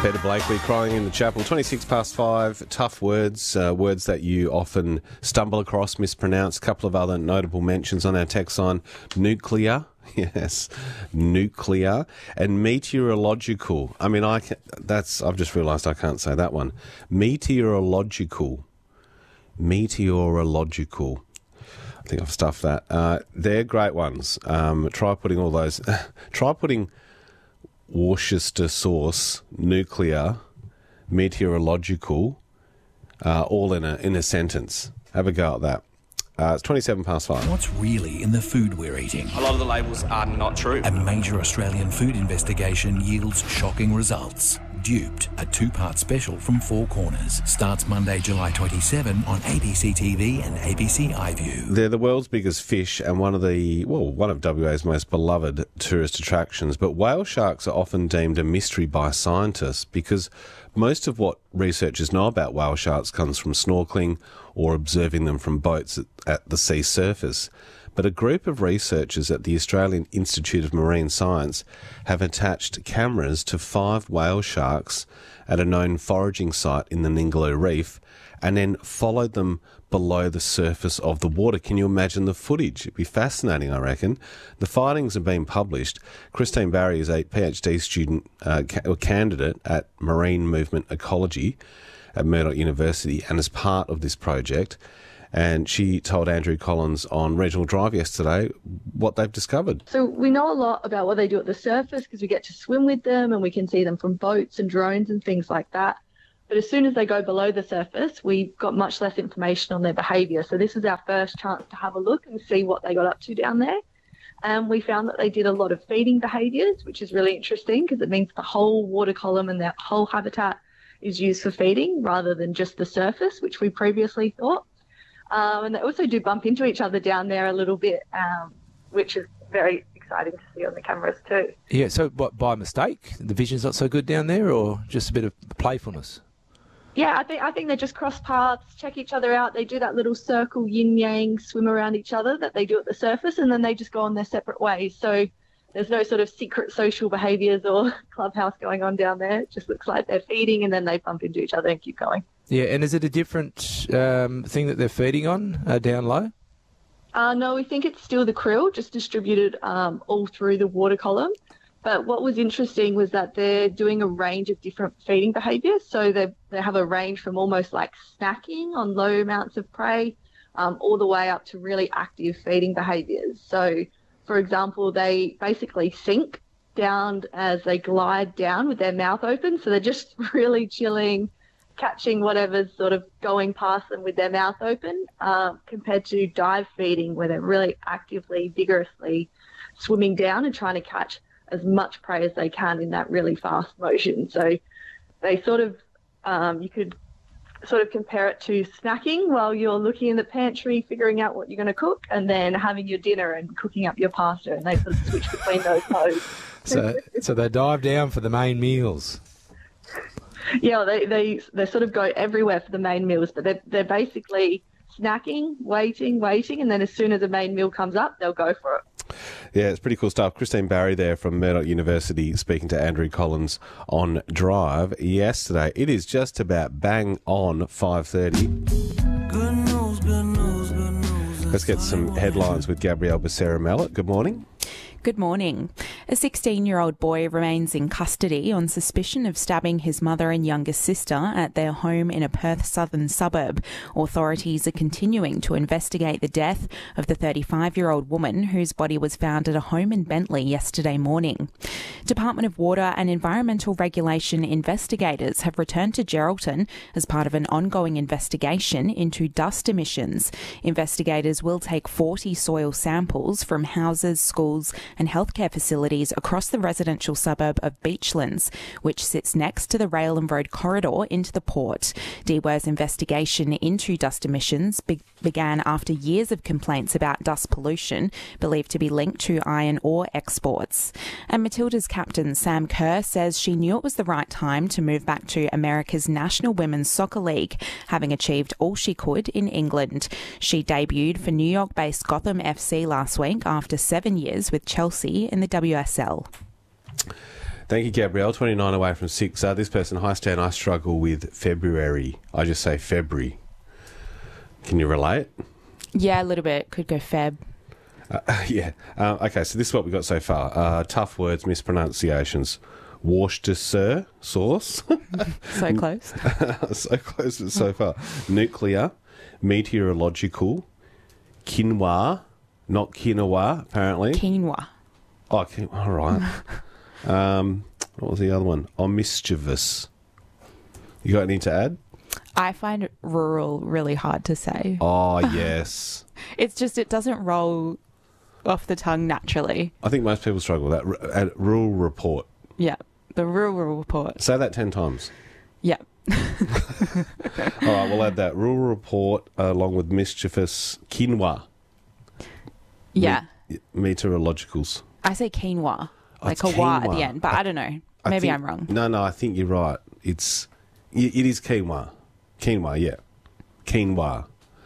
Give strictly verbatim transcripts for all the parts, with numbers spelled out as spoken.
Peter Blakely crying in the chapel. twenty-six past five, tough words, uh, words that you often stumble across, mispronounce. A couple of other notable mentions on our text line. Nuclear, yes, nuclear, and meteorological. I mean, I can, that's, I've just realised I can't say that one. Meteorological. Meteorological. I think I've stuffed that. Uh, they're great ones. Um, try putting all those, try putting Worcester sauce, nuclear, meteorological, uh, all in a in a sentence. Have a go at that. Uh, it's twenty-seven past five. What's really in the food we're eating? A lot of the labels are not true. A major Australian food investigation yields shocking results. Duped, a two-part special from Four Corners, starts Monday, July twenty-seventh on A B C T V and A B C iView. They're the world's biggest fish and one of the, well, one of W A's most beloved tourist attractions. But whale sharks are often deemed a mystery by scientists because most of what researchers know about whale sharks comes from snorkeling or observing them from boats at, at the sea surface. But a group of researchers at the Australian Institute of Marine Science have attached cameras to five whale sharks at a known foraging site in the Ningaloo Reef and then followed them below the surface of the water. Can you imagine the footage? It'd be fascinating, I reckon. The findings have been published. Christine Barry is a PhD student uh, ca- or candidate at Marine Movement Ecology at Murdoch University and is part of this project. And she told Andrew Collins on Regional Drive yesterday what they've discovered. So we know a lot about what they do at the surface because we get to swim with them and we can see them from boats and drones and things like that. But as soon as they go below the surface, we've got much less information on their behaviour. So this is our first chance to have a look and see what they got up to down there. And we found that they did a lot of feeding behaviours, which is really interesting because it means the whole water column and their whole habitat is used for feeding rather than just the surface, which we previously thought. Um, and they also do bump into each other down there a little bit, um, which is very exciting to see on the cameras too. Yeah, so what, by mistake, the vision's not so good down there, or just a bit of playfulness? Yeah, I think I think they just cross paths, check each other out. They do that little circle yin-yang swim around each other that they do at the surface, and then they just go on their separate ways. So there's no sort of secret social behaviours or clubhouse going on down there. It just looks like they're feeding and then they bump into each other and keep going. Yeah, and is it a different um, thing that they're feeding on uh, down low? Uh, no, we think it's still the krill, just distributed um, all through the water column. But what was interesting was that they're doing a range of different feeding behaviours. So they they have a range from almost like snacking on low amounts of prey um, all the way up to really active feeding behaviours. So, for example, they basically sink down as they glide down with their mouth open. So they're just really chilling, catching whatever's sort of going past them with their mouth open, uh, compared to dive feeding where they're really actively, vigorously swimming down and trying to catch as much prey as they can in that really fast motion. So they sort of, um, you could sort of compare it to snacking while you're looking in the pantry, figuring out what you're going to cook, and then having your dinner and cooking up your pasta, and they sort of switch between those modes. So, so they dive down for the main meals. Yeah, they, they they sort of go everywhere for the main meals, but they're, they're basically snacking, waiting, waiting, and then as soon as the main meal comes up, they'll go for it. Yeah, it's pretty cool stuff. Christine Barry there from Murdoch University speaking to Andrew Collins on Drive yesterday. It is just about bang on five thirty. Good news, good news, good news. Let's get some headlines with Gabrielle Becerra-Mallet. Good morning. Good morning. A sixteen-year-old boy remains in custody on suspicion of stabbing his mother and younger sister at their home in a Perth southern suburb. Authorities are continuing to investigate the death of the thirty-five-year-old woman whose body was found at a home in Bentley yesterday morning. Department of Water and Environmental Regulation investigators have returned to Geraldton as part of an ongoing investigation into dust emissions. Investigators will take forty soil samples from houses, schools and healthcare facilities across the residential suburb of Beachlands, which sits next to the Rail and Road corridor into the port. D W A's investigation into dust emissions be- began after years of complaints about dust pollution, believed to be linked to iron ore exports. And Matilda's captain Sam Kerr says she knew it was the right time to move back to America's National Women's Soccer League, having achieved all she could in England. She debuted for New York-based Gotham F C last week after seven years with Chelsea in the W S L. Thank you, Gabrielle. twenty-nine away from six. Uh, this person, hi Stan, I struggle with February. I just say February. Can you relate? Yeah, a little bit. Could go Feb. Uh, yeah. Uh, okay, so this is what we got so far. Uh, tough words, mispronunciations. Worcestershire sauce. So close. So close but so far. Nuclear. Meteorological. Quinoa. Not quinoa, apparently. Quinoa. Oh, quinoa. All right. um, what was the other one? Oh, mischievous. You got anything to add? I find rural really hard to say. Oh, yes. It's just, it doesn't roll off the tongue naturally. I think most people struggle with that. R- uh, rural report. Yeah. The rural report. Say that ten times. Yeah. All right, we'll add that. Rural report uh, along with mischievous quinoa. Yeah. Me- meteorologicals. I say quinoa. Oh, Like it's a wa at quinoa. the end, but I, I don't know. I Maybe think- I'm wrong. No, no, I think you're right. It's it, it is quinoa. Quinoa, yeah. Quinoa.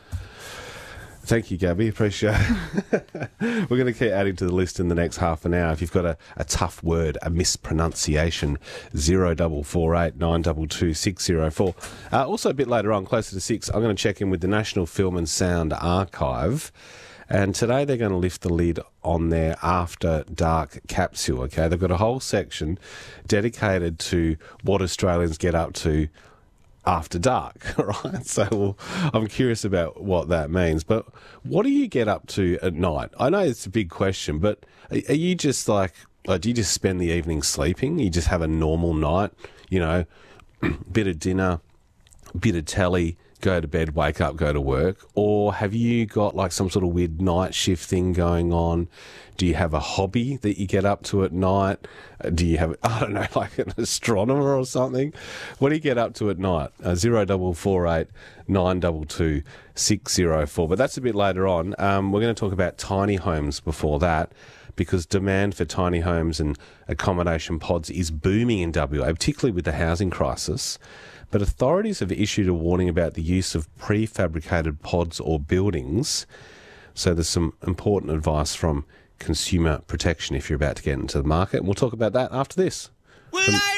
Thank you, Gabby. Appreciate it. We're going to keep adding to the list in the next half an hour. If you've got a, a tough word, a mispronunciation, zero double four eight nine double two six zero four. Uh, also, a bit later on, closer to six, I'm going to check in with the National Film and Sound Archive. And today they're going to lift the lid on their After Dark capsule, okay? They've got a whole section dedicated to what Australians get up to after dark, right? So well, I'm curious about what that means. But what do you get up to at night? I know it's a big question, but are, are you just like, like, do you just spend the evening sleeping? You just have a normal night, you know, bit of dinner, bit of telly, go to bed, wake up, go to work? Or have you got like some sort of weird night shift thing going on? Do you have a hobby that you get up to at night? Uh, Do you have, I don't know, like an astronomer or something? What do you get up to at night? Uh, zero double four eight nine double two six zero four. But that's a bit later on. Um, we're going to talk about tiny homes before that, because demand for tiny homes and accommodation pods is booming in W A, particularly with the housing crisis. But authorities have issued a warning about the use of prefabricated pods or buildings. So there's some important advice from consumer protection if you're about to get into the market. And we'll talk about that after this. Well, From- I